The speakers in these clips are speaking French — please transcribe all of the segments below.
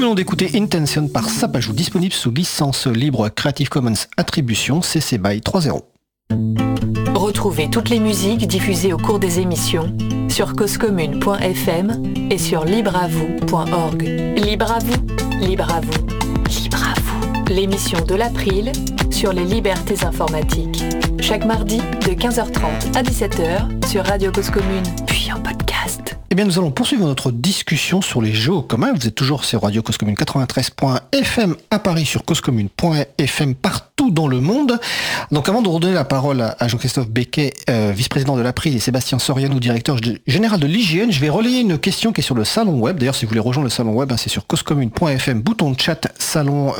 venons d'écouter Intention par Sapajou, disponible sous licence libre Creative Commons Attribution CC BY 3.0. Retrouvez toutes les musiques diffusées au cours des émissions sur causecommune.fm et sur libreavou.org. Libre à vous, libre à vous, libre à vous. L'émission de l'April sur les libertés informatiques. Chaque mardi de 15h30 à 17h sur Radio Cause Commune, puis en podcast. Eh bien, nous allons poursuivre notre discussion sur les jeux communs. Vous êtes toujours sur Radio Cause Commune 93.fm à Paris, sur causecommune.fm partout dans le monde. Donc, avant de redonner la parole à Jean-Christophe Becquet, vice-président de l'April, et Sébastien Soriano, directeur général de l'IGN, je vais relayer une question qui est sur le salon web. D'ailleurs, si vous voulez rejoindre le salon web, c'est sur causecommune.fm, bouton de chat, salon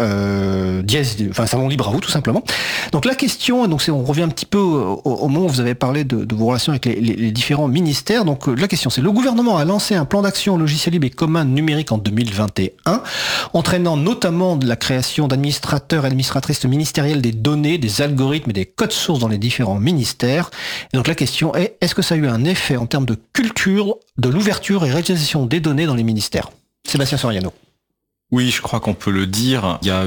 salon libre à vous, tout simplement. Donc, la question, on revient un petit peu au moment où vous avez parlé de vos relations avec les différents ministères. Donc, la question, c'est: le gouvernement a lancé un plan d'action logiciel libre et commun numérique en 2021, entraînant notamment de la création d'administrateurs et administratrices ministériels des données, des algorithmes et des codes sources dans les différents ministères. Et donc la question est: est-ce que ça a eu un effet en termes de culture, de l'ouverture et réutilisation des données dans les ministères? Sébastien Soriano. Oui, je crois qu'on peut le dire. Il y a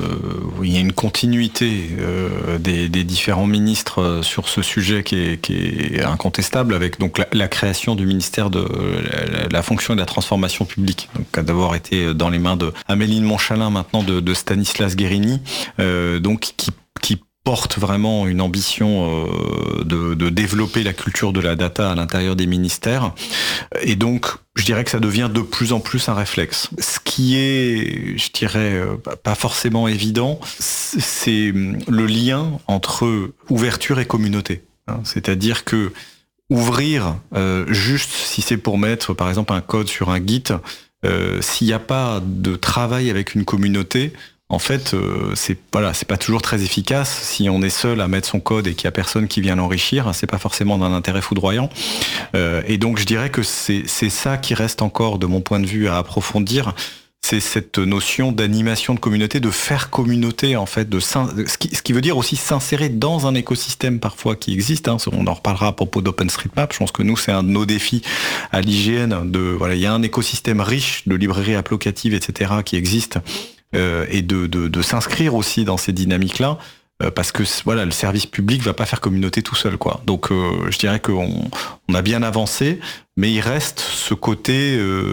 une continuité des différents ministres sur ce sujet qui est incontestable, avec donc la création du ministère de la fonction et de la transformation publique, donc qui a d'abord été dans les mains de Amélie de Montchalin, maintenant de Stanislas Guérini, donc qui porte vraiment une ambition de développer la culture de la data à l'intérieur des ministères. Et donc, je dirais que ça devient de plus en plus un réflexe. Ce qui est, je dirais, pas forcément évident, c'est le lien entre ouverture et communauté. C'est-à-dire que ouvrir, juste si c'est pour mettre, par exemple, un code sur un Git, s'il n'y a pas de travail avec une communauté, en fait, c'est pas toujours très efficace. Si on est seul à mettre son code et qu'il y a personne qui vient l'enrichir, c'est pas forcément d'un intérêt foudroyant. Et donc, je dirais que c'est ça qui reste encore, de mon point de vue, à approfondir. C'est cette notion d'animation de communauté, de faire communauté, en fait, ce qui veut dire aussi s'insérer dans un écosystème parfois qui existe. On en reparlera à propos d'OpenStreetMap. Je pense que nous, c'est un de nos défis à l'IGN. Il y a un écosystème riche de librairies applicatives, etc., qui existe. Et de s'inscrire aussi dans ces dynamiques-là, parce que le service public va pas faire communauté tout seul, quoi. Donc je dirais qu'on a bien avancé, mais il reste ce côté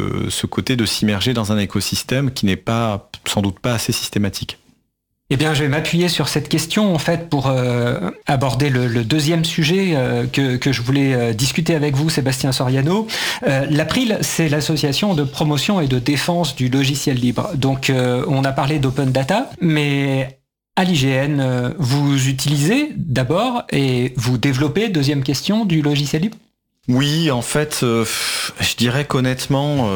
de s'immerger dans un écosystème qui n'est pas, sans doute pas assez systématique. Eh bien, je vais m'appuyer sur cette question, en fait, pour aborder le deuxième sujet que je voulais discuter avec vous, Sébastien Soriano. L'April, c'est l'association de promotion et de défense du logiciel libre. Donc, on a parlé d'open data, mais à l'IGN, vous utilisez d'abord et vous développez, deuxième question, du logiciel libre ? Oui, en fait, je dirais qu'honnêtement,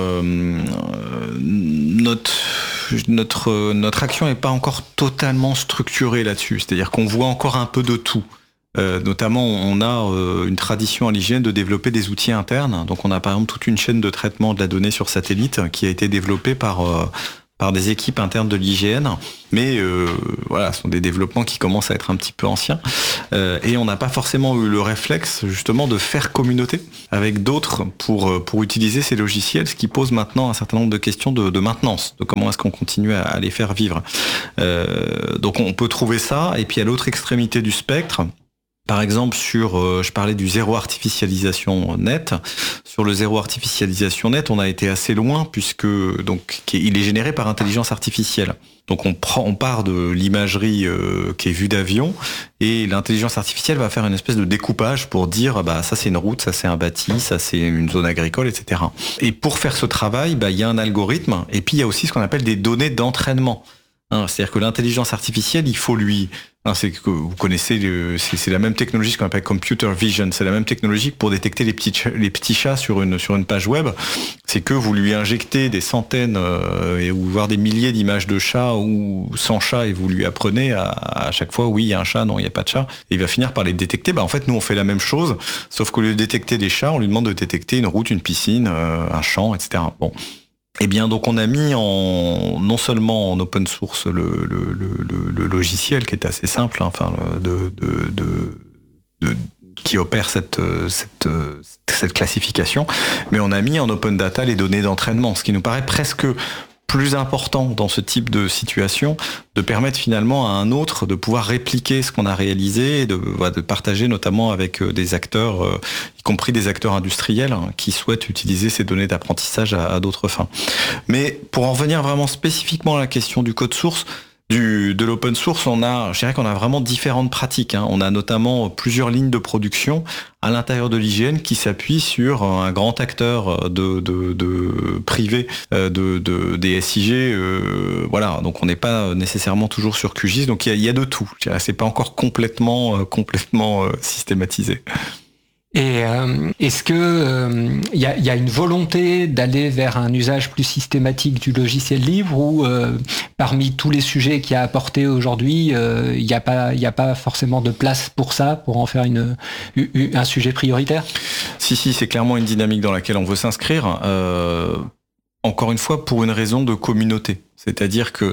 notre action n'est pas encore totalement structurée là-dessus. C'est-à-dire qu'on voit encore un peu de tout. Notamment, on a une tradition à l'IGN de développer des outils internes. Donc, on a par exemple toute une chaîne de traitement de la donnée sur satellite qui a été développée par des équipes internes de l'IGN, mais ce sont des développements qui commencent à être un petit peu anciens, et on n'a pas forcément eu le réflexe justement de faire communauté avec d'autres pour utiliser ces logiciels, ce qui pose maintenant un certain nombre de questions de maintenance, de comment est-ce qu'on continue à les faire vivre. Donc on peut trouver ça, et puis à l'autre extrémité du spectre, par exemple, je parlais du zéro artificialisation net. Sur le zéro artificialisation net, on a été assez loin puisque il est généré par intelligence artificielle. Donc on part de l'imagerie qui est vue d'avion, et l'intelligence artificielle va faire une espèce de découpage pour dire ça c'est une route, ça c'est un bâti, ça c'est une zone agricole, etc. Et pour faire ce travail, il y a un algorithme, et puis il y a aussi ce qu'on appelle des données d'entraînement. C'est-à-dire que l'intelligence artificielle, il faut c'est que vous connaissez, c'est la même technologie, ce qu'on appelle computer vision. C'est la même technologie que pour détecter les petits chats sur une page web. C'est que vous lui injectez des centaines ou voire des milliers d'images de chats ou sans chat, et vous lui apprenez à chaque fois, oui, il y a un chat, non, il n'y a pas de chat. Et il va finir par les détecter. En fait, nous, on fait la même chose, sauf qu'au lieu de détecter des chats, on lui demande de détecter une route, une piscine, un champ, etc. Bon. Eh bien, donc on a mis non seulement en open source le logiciel qui est assez simple, qui opère cette classification, mais on a mis en open data les données d'entraînement, ce qui nous paraît presque plus important dans ce type de situation, de permettre finalement à un autre de pouvoir répliquer ce qu'on a réalisé, et de partager notamment avec des acteurs, y compris des acteurs industriels qui souhaitent utiliser ces données d'apprentissage à d'autres fins. Mais pour en revenir vraiment spécifiquement à la question du code source, de l'open source, je dirais qu'on a vraiment différentes pratiques. On a notamment plusieurs lignes de production à l'intérieur de l'IGN qui s'appuient sur un grand acteur de privé des SIG. Voilà, donc on n'est pas nécessairement toujours sur QGIS. Donc il y a de tout. C'est pas encore complètement systématisé. Et est-ce que y a une volonté d'aller vers un usage plus systématique du logiciel libre, ou parmi tous les sujets qu'il y a apportés aujourd'hui, il n'y a pas forcément de place pour ça, pour en faire un sujet prioritaire ? Si, c'est clairement une dynamique dans laquelle on veut s'inscrire. Encore une fois, pour une raison de communauté. C'est-à-dire que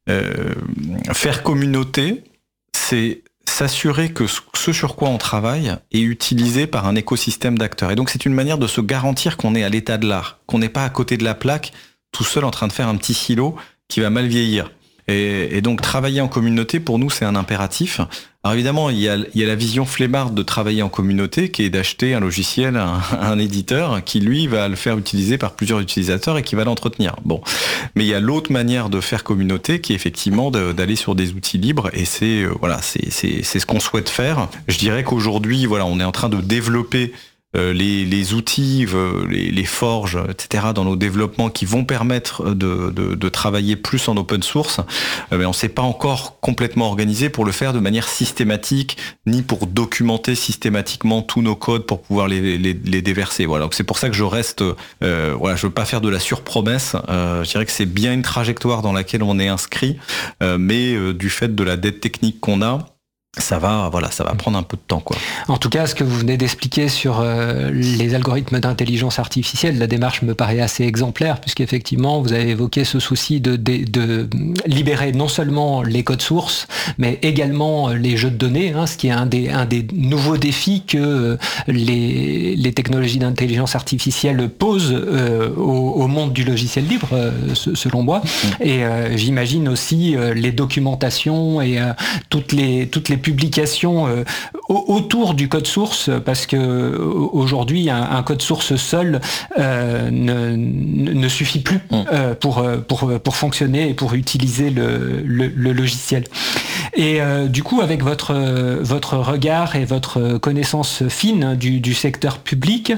faire communauté, c'est s'assurer que ce sur quoi on travaille est utilisé par un écosystème d'acteurs. Et donc c'est une manière de se garantir qu'on est à l'état de l'art, qu'on n'est pas à côté de la plaque, tout seul en train de faire un petit silo qui va mal vieillir. Et donc travailler en communauté, pour nous, c'est un impératif. Alors évidemment, il y a la vision flemmarde de travailler en communauté, qui est d'acheter un logiciel à un éditeur qui, lui, va le faire utiliser par plusieurs utilisateurs et qui va l'entretenir. Bon, mais il y a l'autre manière de faire communauté, qui est effectivement d'aller sur des outils libres, et c'est ce qu'on souhaite faire. Je dirais qu'aujourd'hui, on est en train de développer les outils, les forges, etc. dans nos développements qui vont permettre de travailler plus en open source, mais on ne s'est pas encore complètement organisé pour le faire de manière systématique, ni pour documenter systématiquement tous nos codes pour pouvoir les déverser. Voilà. Donc c'est pour ça que je reste, je veux pas faire de la surpromesse. Je dirais que c'est bien une trajectoire dans laquelle on est inscrit, mais du fait de la dette technique qu'on a, ça va prendre un peu de temps, quoi. En tout cas, ce que vous venez d'expliquer sur les algorithmes d'intelligence artificielle, la démarche me paraît assez exemplaire, puisqu'effectivement, vous avez évoqué ce souci de libérer non seulement les codes sources, mais également les jeux de données, ce qui est un des nouveaux défis que les technologies d'intelligence artificielle posent au monde du logiciel libre, selon moi. Et j'imagine aussi les documentations et toutes les publications autour du code source, parce que aujourd'hui un code source seul ne suffit plus pour fonctionner et pour utiliser le logiciel. Et du coup, avec votre regard et votre connaissance fine du secteur public,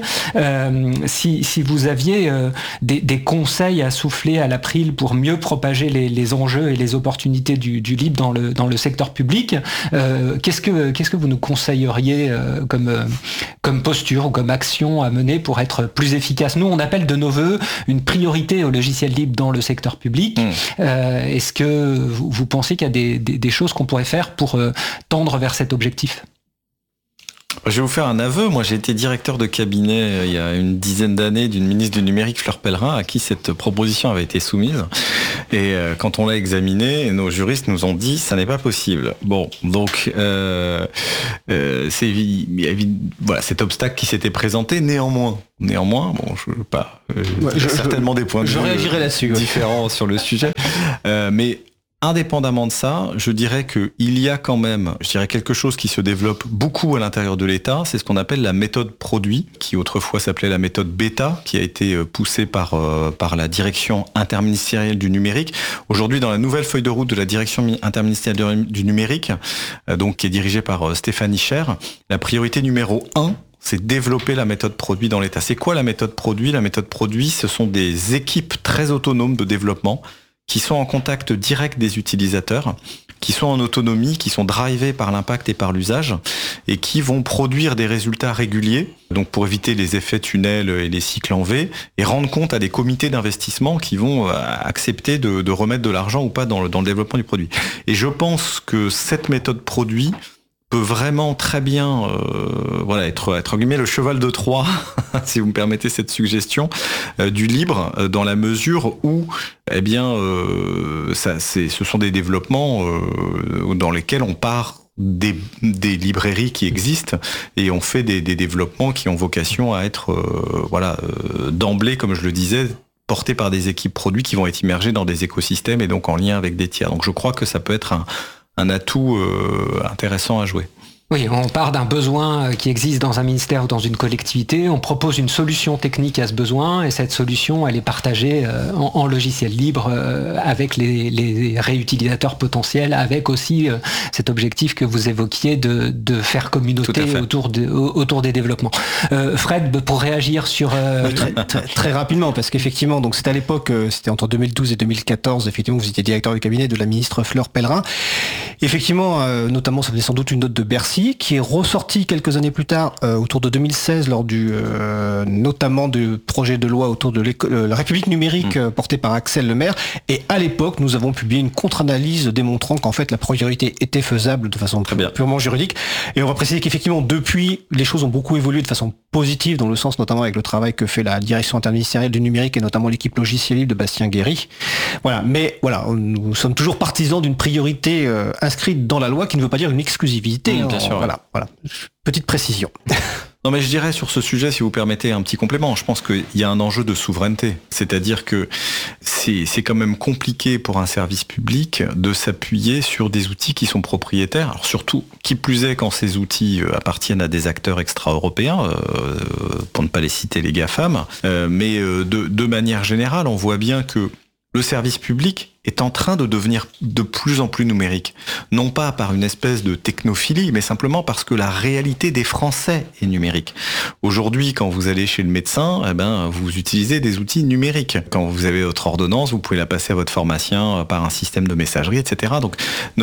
si vous aviez des conseils à souffler à l'April pour mieux propager les enjeux et les opportunités du libre dans le secteur public, qu'est-ce que vous nous conseilleriez comme posture ou comme action à mener pour être plus efficace ? Nous, on appelle de nos voeux une priorité au logiciel libre dans le secteur public. Est-ce que vous pensez qu'il y a des choses qu'on pourrait faire pour tendre vers cet objectif ? Je vais vous faire un aveu. Moi, j'ai été directeur de cabinet il y a une dizaine d'années d'une ministre du numérique, Fleur Pellerin, à qui cette proposition avait été soumise. Et quand on l'a examinée, nos juristes nous ont dit ça n'est pas possible. Bon, donc c'est cet obstacle qui s'était présenté. Néanmoins, bon, je veux pas certainement des points de vue réagirai là-dessus, différents sur le sujet, mais indépendamment de ça, je dirais qu'il y a quand même, quelque chose qui se développe beaucoup à l'intérieur de l'État, c'est ce qu'on appelle la méthode produit, qui autrefois s'appelait la méthode bêta, qui a été poussée par la direction interministérielle du numérique. Aujourd'hui, dans la nouvelle feuille de route de la direction interministérielle du numérique, donc qui est dirigée par Stéphanie Cher, la priorité numéro 1, c'est développer la méthode produit dans l'État. C'est quoi la méthode produit ? La méthode produit, ce sont des équipes très autonomes de développement qui sont en contact direct des utilisateurs, qui sont en autonomie, qui sont drivés par l'impact et par l'usage, et qui vont produire des résultats réguliers, donc pour éviter les effets tunnels et les cycles en V, et rendre compte à des comités d'investissement qui vont accepter de remettre de l'argent ou pas dans le développement du produit. Et je pense que cette méthode produit peut vraiment très bien être guillemets le cheval de Troie, si vous me permettez cette suggestion, du libre, dans la mesure où ce sont des développements dans lesquels on part des librairies qui existent et on fait des développements qui ont vocation à être d'emblée, comme je le disais, portés par des équipes produits qui vont être immergées dans des écosystèmes et donc en lien avec des tiers. Donc je crois que ça peut être un atout intéressant à jouer. Oui, on part d'un besoin qui existe dans un ministère ou dans une collectivité, on propose une solution technique à ce besoin et cette solution, elle est partagée en logiciel libre avec les réutilisateurs potentiels, avec aussi cet objectif que vous évoquiez de faire communauté autour des développements. Fred, pour réagir sur... Très rapidement, parce qu'effectivement, donc c'était à l'époque, c'était entre 2012 et 2014, effectivement, vous étiez directeur du cabinet de la ministre Fleur Pellerin. Effectivement, notamment, ça venait sans doute une note de Bercy, qui est ressorti quelques années plus tard, autour de 2016, lors notamment du projet de loi autour de la République numérique porté par Axel Lemaire. Et à l'époque, nous avons publié une contre-analyse démontrant qu'en fait la priorité était faisable de façon purement juridique. Et on va préciser qu'effectivement, depuis, les choses ont beaucoup évolué de façon positive, dans le sens notamment avec le travail que fait la direction interministérielle du numérique et notamment l'équipe logiciel libre de Bastien Guéry. Voilà, mais voilà, nous sommes toujours partisans d'une priorité inscrite dans la loi, qui ne veut pas dire une exclusivité. Bien sûr. Voilà. Petite précision. Non, mais je dirais sur ce sujet, si vous permettez un petit complément, je pense qu'il y a un enjeu de souveraineté. C'est-à-dire que c'est quand même compliqué pour un service public de s'appuyer sur des outils qui sont propriétaires. Alors surtout, qui plus est quand ces outils appartiennent à des acteurs extra-européens, pour ne pas les citer les GAFAM. Mais de manière générale, on voit bien que le service public est en train de devenir de plus en plus numérique. Non pas par une espèce de technophilie, mais simplement parce que la réalité des Français est numérique. Aujourd'hui, quand vous allez chez le médecin, vous utilisez des outils numériques. Quand vous avez votre ordonnance, vous pouvez la passer à votre pharmacien par un système de messagerie, etc. Donc,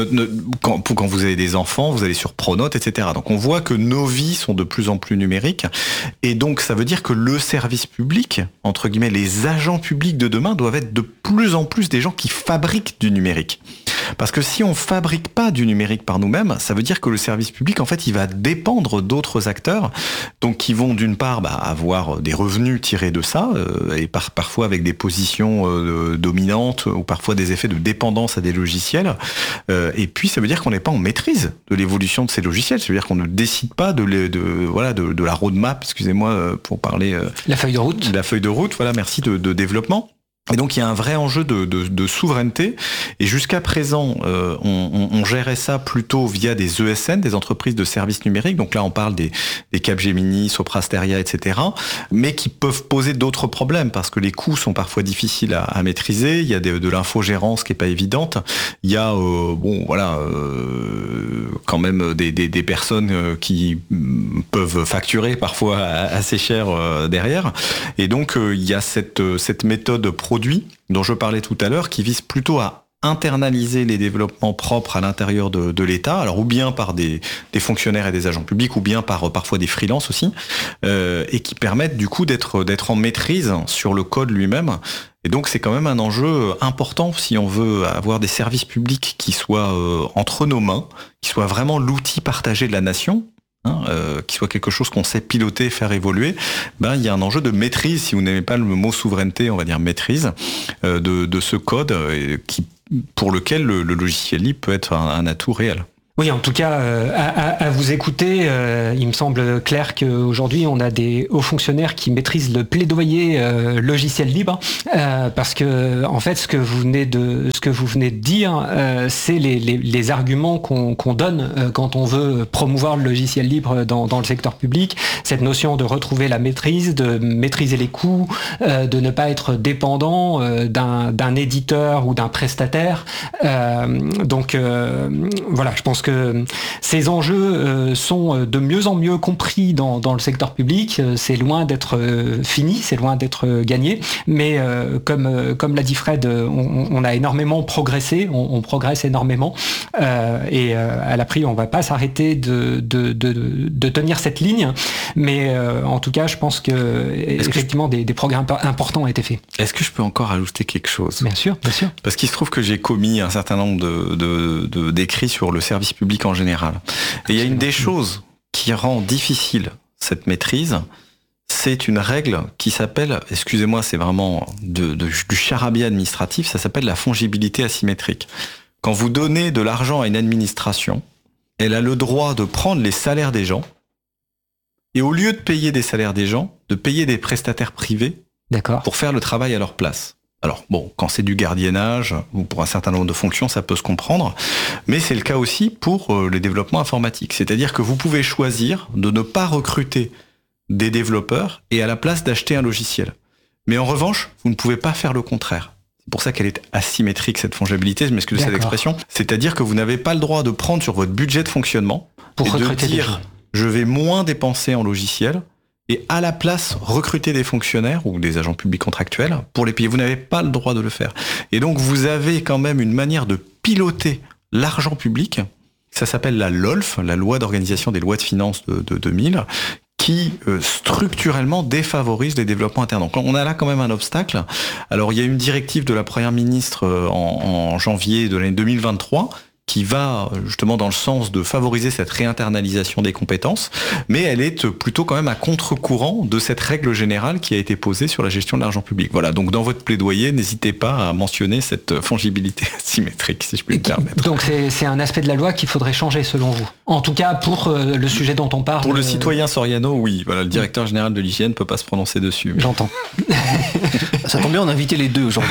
quand vous avez des enfants, vous allez sur Pronote, etc. Donc, on voit que nos vies sont de plus en plus numériques. Et donc, ça veut dire que le service public, entre guillemets, les agents publics de demain doivent être de plus en plus des gens qui fabrique du numérique. Parce que si on fabrique pas du numérique par nous-mêmes, ça veut dire que le service public, en fait, il va dépendre d'autres acteurs, donc qui vont d'une part avoir des revenus tirés de ça, et parfois avec des positions dominantes, ou parfois des effets de dépendance à des logiciels. Et puis, ça veut dire qu'on n'est pas en maîtrise de l'évolution de ces logiciels. Ça veut dire qu'on ne décide pas de la roadmap, excusez-moi pour parler... La feuille de route. La feuille de route, voilà, merci, de développement. Et donc il y a un vrai enjeu de souveraineté. Et jusqu'à présent, on gérait ça plutôt via des ESN, des entreprises de services numériques. Donc là, on parle des Capgemini, Soprasteria, etc. Mais qui peuvent poser d'autres problèmes parce que les coûts sont parfois difficiles à maîtriser. Il y a de l'infogérance qui est pas évidente. Il y a quand même des personnes qui peuvent facturer parfois assez cher derrière. Et donc il y a cette méthode produit dont je parlais tout à l'heure, qui vise plutôt à internaliser les développements propres à l'intérieur de l'État, alors ou bien par des fonctionnaires et des agents publics, ou bien par parfois des freelances aussi, et qui permettent du coup d'être en maîtrise sur le code lui-même. Et donc c'est quand même un enjeu important si on veut avoir des services publics qui soient entre nos mains, qui soient vraiment l'outil partagé de la nation, qui soit quelque chose qu'on sait piloter, faire évoluer, il y a un enjeu de maîtrise, si vous n'aimez pas le mot souveraineté, on va dire maîtrise, de ce code pour lequel le logiciel libre peut être un atout réel. Oui, en tout cas, à vous écouter, il me semble clair qu'aujourd'hui, on a des hauts fonctionnaires qui maîtrisent le plaidoyer logiciel libre, parce que en fait, ce que vous venez de dire, c'est les arguments qu'on donne quand on veut promouvoir le logiciel libre dans le secteur public. Cette notion de retrouver la maîtrise, de maîtriser les coûts, de ne pas être dépendant d'un éditeur ou d'un prestataire. Donc voilà, je pense que ces enjeux sont de mieux en mieux compris dans le secteur public. C'est loin d'être fini, c'est loin d'être gagné, mais comme l'a dit Fred, on a énormément progressé, on progresse énormément, et à la PRI, on va pas s'arrêter de tenir cette ligne, mais en tout cas, je pense que effectivement des progrès importants ont été faits. Est-ce que je peux encore ajouter quelque chose ? Bien sûr, bien sûr. Parce qu'il se trouve que j'ai commis un certain nombre d'écrits sur le service public en général. Et il y a une des choses qui rend difficile cette maîtrise, c'est une règle qui s'appelle, excusez-moi, c'est vraiment du charabia administratif, ça s'appelle la fongibilité asymétrique. Quand vous donnez de l'argent à une administration, elle a le droit de prendre les salaires des gens, et au lieu de payer des salaires des gens, de payer des prestataires privés D'accord. pour faire le travail à leur place. Alors bon, quand c'est du gardiennage, ou pour un certain nombre de fonctions, ça peut se comprendre, mais c'est le cas aussi pour le développement informatique. C'est-à-dire que vous pouvez choisir de ne pas recruter des développeurs et à la place d'acheter un logiciel. Mais en revanche, vous ne pouvez pas faire le contraire. C'est pour ça qu'elle est asymétrique, cette fongibilité, je m'excuse de cette expression. C'est-à-dire que vous n'avez pas le droit de prendre sur votre budget de fonctionnement pour et recruter de dire je vais moins dépenser en logiciel et à la place recruter des fonctionnaires ou des agents publics contractuels pour les payer. Vous n'avez pas le droit de le faire. Et donc vous avez quand même une manière de piloter l'argent public, ça s'appelle la LOLF, la loi d'organisation des lois de finances de 2000, qui structurellement défavorise les développements internes. Donc on a là quand même un obstacle. Alors il y a une directive de la Première ministre en janvier de l'année 2023 qui va justement dans le sens de favoriser cette réinternalisation des compétences, mais elle est plutôt quand même à contre-courant de cette règle générale qui a été posée sur la gestion de l'argent public. Voilà, donc dans votre plaidoyer, n'hésitez pas à mentionner cette fongibilité asymétrique, si je puis me permettre. Donc c'est un aspect de la loi qu'il faudrait changer selon vous. En tout cas pour le sujet dont on parle. Pour le citoyen Soriano, oui. Voilà, le directeur général de l'hygiène ne peut pas se prononcer dessus. Mais... J'entends. Ça tombe bien, on a invité les deux aujourd'hui.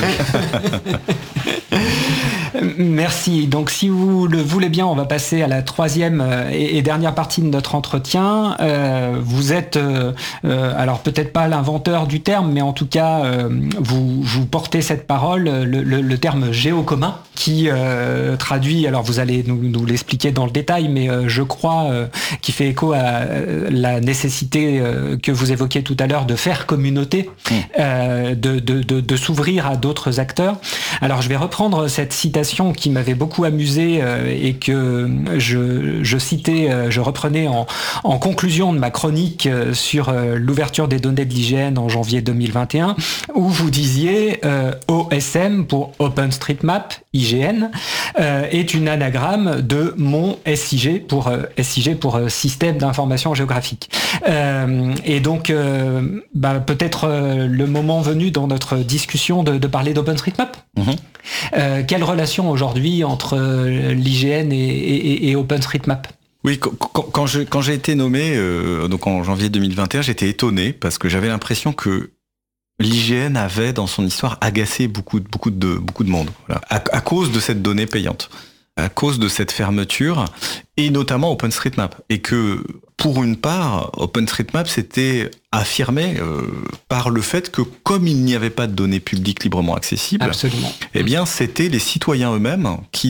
Merci. Donc si vous le voulez bien, on va passer à la troisième et dernière partie de notre entretien. Vous êtes, alors peut-être pas l'inventeur du terme, mais en tout cas, vous portez cette parole, le terme géocommun, qui traduit, alors vous allez nous l'expliquer dans le détail, mais je crois qui fait écho à la nécessité que vous évoquiez tout à l'heure de faire communauté, de s'ouvrir à d'autres acteurs. Alors je vais reprendre cette citation qui m'avait beaucoup amusé et que je citais, je reprenais en conclusion de ma chronique sur l'ouverture des données de l'IGN en janvier 2021, où vous disiez OSM pour OpenStreetMap, IGN, est une anagramme de mon SIG pour Système d'information géographique. Et donc, peut-être le moment venu dans notre discussion de parler d'OpenStreetMap. Quelle relation aujourd'hui entre l'IGN et OpenStreetMap ? Oui, quand j'ai été nommé, donc en janvier 2021, j'étais étonné parce que j'avais l'impression que l'IGN avait dans son histoire agacé beaucoup de monde, voilà, à cause de cette donnée payante, à cause de cette fermeture et notamment OpenStreetMap, et que pour une part, OpenStreetMap s'était affirmé par le fait que comme il n'y avait pas de données publiques librement accessibles, absolument, eh bien c'était les citoyens eux-mêmes qui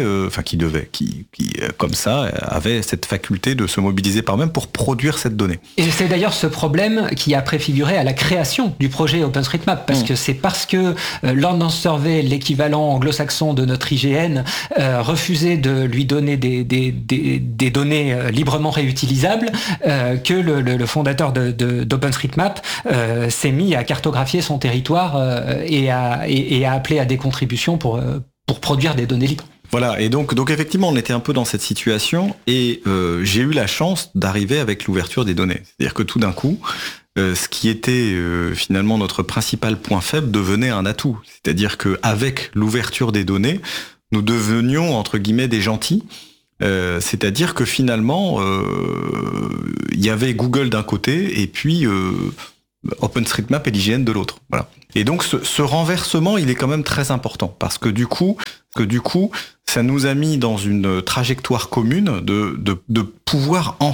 comme ça avaient cette faculté de se mobiliser par eux-mêmes pour produire cette donnée. Et c'est d'ailleurs ce problème qui a préfiguré à la création du projet OpenStreetMap, parce que c'est parce que London Survey, l'équivalent anglo-saxon de notre IGN, refusait de lui donner des données librement réutilisables, que le fondateur d'OpenStreetMap s'est mis à cartographier son territoire et à appeler à des contributions pour produire des données libres. Voilà, et donc effectivement on était un peu dans cette situation et j'ai eu la chance d'arriver avec l'ouverture des données. C'est-à-dire que tout d'un coup, ce qui était finalement notre principal point faible devenait un atout. C'est-à-dire qu'avec l'ouverture des données, nous devenions entre guillemets des gentils. C'est-à-dire que finalement, il y avait Google d'un côté et puis OpenStreetMap et l'IGN de l'autre. Voilà. Et donc ce renversement, il est quand même très important parce que du coup, ça nous a mis dans une trajectoire commune de pouvoir